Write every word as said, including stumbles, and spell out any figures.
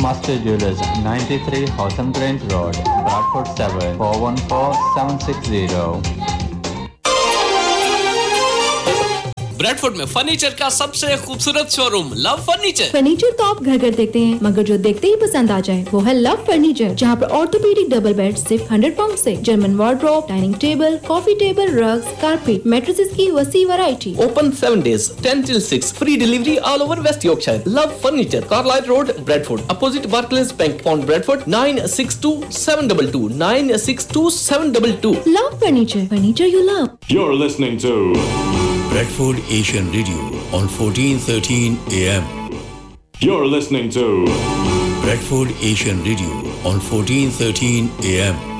Master Jewelers, ninety-three Hotham Grange Road, Bradford seven four one four seven six zero. Bradford में furniture का सबसे खूबसूरत showroom love furniture. Furniture तो आप घर घर देखते हैं, मगर जो देखते ही पसंद आ जाए वो है लव फर्नीचर, जहाँ पर ऑर्थोपेडिक डबल बेड सिर्फ हंड्रेड पाउंड से, German wardrobe, dining table, coffee table, rugs, carpet, mattresses की वसी variety. Open seven days, ten till six, free delivery all over West Yorkshire. Love furniture, Carlisle road, Bradford, opposite Barclays bank, pond Bradford, nine six two seven two two nine six two seven two two. Love furniture, furniture you love. You're listening to Bradford Asian Radio on fourteen thirteen A M. You're listening to Bradford Asian Radio on fourteen thirteen A M.